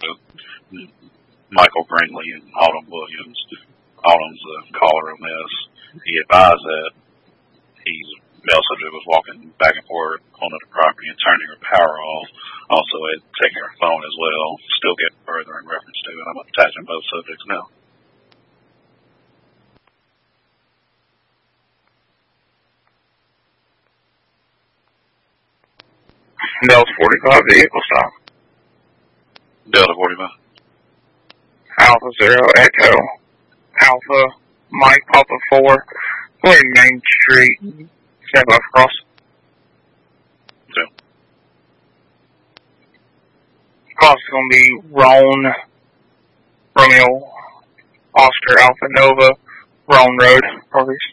with Michael Greenlee and Autumn Williams. Autumn's the caller on this. He advised that he's male subject was walking back and forth onto the property and turning her power off. Also had taken her phone as well. Still getting further in reference to it. I'm attaching both subjects now. Delta 45 vehicle stop. Delta 45. Alpha 0 Echo. Alpha Mike Papa 4. Going Main Street. Step off cross. Okay. Cross is going to be Roan, Romeo, Oscar, Alpha Nova, Roan Road, Northeast.